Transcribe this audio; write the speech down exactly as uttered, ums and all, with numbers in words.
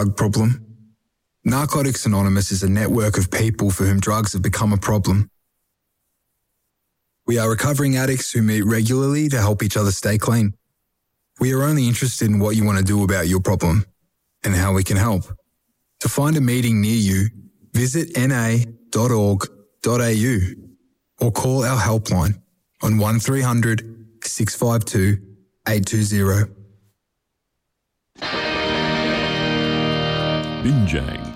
drug problem. Narcotics Anonymous is a network of people for whom drugs have become a problem. We are recovering addicts who meet regularly to help each other stay clean. We are only interested in what you want to do about your problem and how we can help. To find a meeting near you, visit n a dot org dot a u or call our helpline on one three hundred, six five two, eight two zero. Binjang